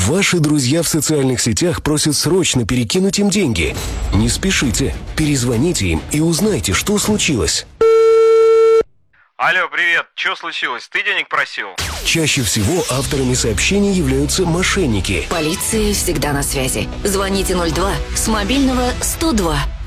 Ваши друзья в социальных сетях просят срочно перекинуть им деньги. Не спешите, перезвоните им и узнайте, что случилось. Алло, привет, что случилось? Ты денег просил? Чаще всего авторами сообщений являются мошенники. Полиция всегда на связи. Звоните 02 с мобильного 102.